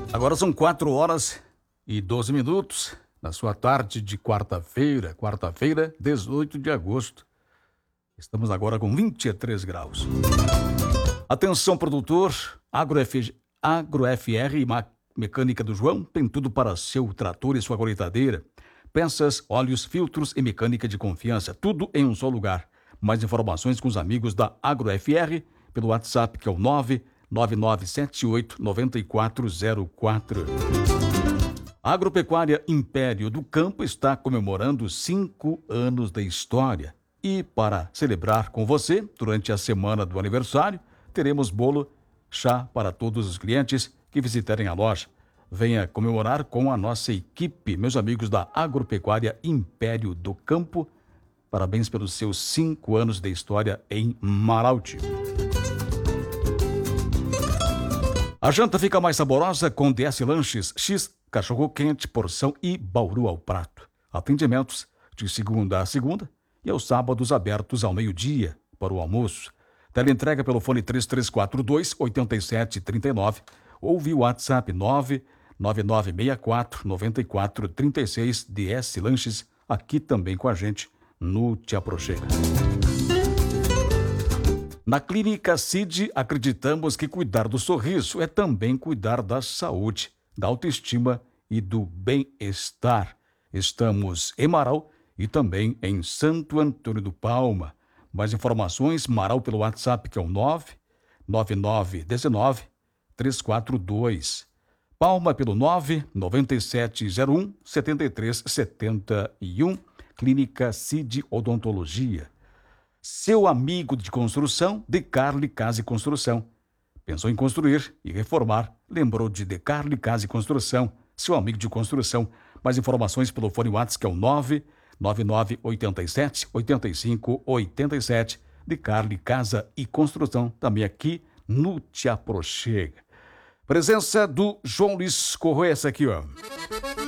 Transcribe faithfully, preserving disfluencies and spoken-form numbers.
Agora são quatro horas e doze minutos na sua tarde de quarta-feira, quarta-feira, dezoito de agosto. Estamos agora com vinte e três graus. Atenção, produtor, AgroF, AgroFR e Mecânica do João tem tudo para seu trator e sua colheitadeira. Peças, óleos, filtros e mecânica de confiança, tudo em um só lugar. Mais informações com os amigos da AgroFR pelo WhatsApp, que é o nove nove nove sete oito nove quatro zero quatro. A Agropecuária Império do Campo está comemorando cinco anos de história. E para celebrar com você, durante a semana do aniversário, teremos bolo, chá para todos os clientes que visitarem a loja. Venha comemorar com a nossa equipe, meus amigos da Agropecuária Império do Campo. Parabéns pelos seus cinco anos de história em Maraute. A janta fica mais saborosa com D S Lanches, X, cachorro-quente, porção e bauru ao prato. Atendimentos de segunda a segunda e aos sábados abertos ao meio-dia para o almoço. Teleentrega pelo fone três três quatro dois, oito sete três nove ou via WhatsApp nove nove nove seis quatro nove quatro três seis. D S Lanches, aqui também com a gente no Te Aproxega. Na Clínica Cid, acreditamos que cuidar do sorriso é também cuidar da saúde, da autoestima e do bem-estar. Estamos em Marau e também em Santo Antônio do Palma. Mais informações, Marau pelo WhatsApp, que é o nove nove nove um nove três quatro dois. Palma pelo nove nove sete zero um sete três sete um. Clínica Cid Odontologia. Seu amigo de construção, Decarli Casa e Construção. Pensou em construir e reformar? Lembrou de Decarli Casa e Construção, seu amigo de construção. Mais informações pelo fone WhatsApp, que é o nove nove nove oito sete oito cinco oito sete. Decarli Casa e Construção, também aqui no Te Aproxega. Presença do João Luiz Correia, essa aqui, ó.